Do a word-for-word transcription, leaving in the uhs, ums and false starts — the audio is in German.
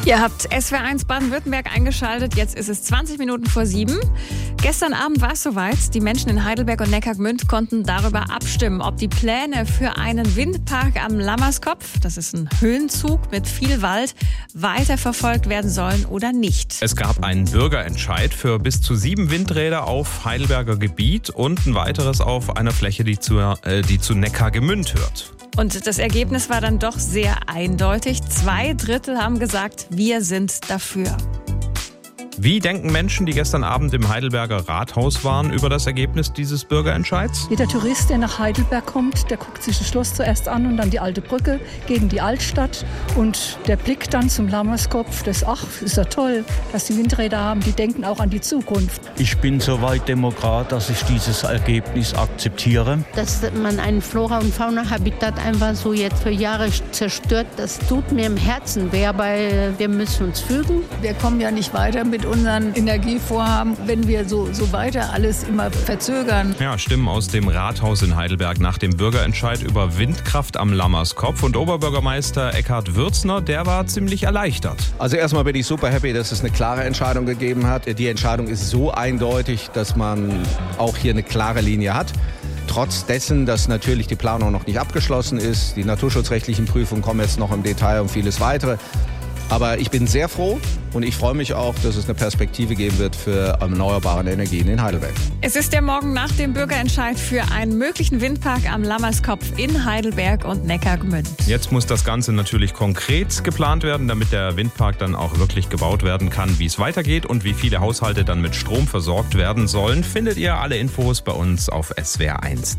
Ihr habt S W R eins Baden-Württemberg eingeschaltet. Jetzt ist es zwanzig Minuten vor sieben. Gestern Abend war es soweit. Die Menschen in Heidelberg und Neckargemünd konnten darüber abstimmen, ob die Pläne für einen Windpark am Lammerskopf, das ist ein Höhenzug mit viel Wald, weiterverfolgt werden sollen oder nicht. Es gab einen Bürgerentscheid für bis zu sieben Windräder auf Heidelberger Gebiet und ein weiteres auf einer Fläche, die zu, äh, die zu Neckargemünd hört. Und das Ergebnis war dann doch sehr eindeutig. Zwei Drittel haben gesagt, wir sind dafür. Wie denken Menschen, die gestern Abend im Heidelberger Rathaus waren, über das Ergebnis dieses Bürgerentscheids? Jeder Tourist, der nach Heidelberg kommt, der guckt sich das Schloss zuerst an und dann die alte Brücke gegen die Altstadt. Und der Blick dann zum Lammerskopf, das, ach, ist ja toll, dass die Windräder haben, die denken auch an die Zukunft. Ich bin soweit Demokrat, dass ich dieses Ergebnis akzeptiere. Dass man ein Flora- und Fauna-Habitat einfach so jetzt für Jahre zerstört, das tut mir im Herzen weh, aber wir müssen uns fügen. Wir kommen ja nicht weiter mit unseren Energievorhaben, wenn wir so, so weiter alles immer verzögern. Ja, Stimmen aus dem Rathaus in Heidelberg nach dem Bürgerentscheid über Windkraft am Lammerskopf. Und Oberbürgermeister Eckhard Würzner, der war ziemlich erleichtert. Also erstmal bin ich super happy, dass es eine klare Entscheidung gegeben hat. Die Entscheidung ist so eindeutig, dass man auch hier eine klare Linie hat. Trotz dessen, dass natürlich die Planung noch nicht abgeschlossen ist, die naturschutzrechtlichen Prüfungen kommen jetzt noch im Detail und vieles weitere. Aber ich bin sehr froh und ich freue mich auch, dass es eine Perspektive geben wird für erneuerbare Energien in Heidelberg. Es ist der Morgen nach dem Bürgerentscheid für einen möglichen Windpark am Lammerskopf in Heidelberg und Neckargemünd. Jetzt muss das Ganze natürlich konkret geplant werden, damit der Windpark dann auch wirklich gebaut werden kann. Wie es weitergeht und wie viele Haushalte dann mit Strom versorgt werden sollen, findet ihr alle Infos bei uns auf S W R eins.